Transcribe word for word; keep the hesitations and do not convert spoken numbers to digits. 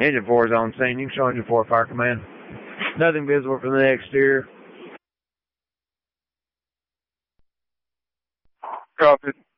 Engine four is on scene. You can show engine four, fire command. Nothing visible from the exterior. Copy.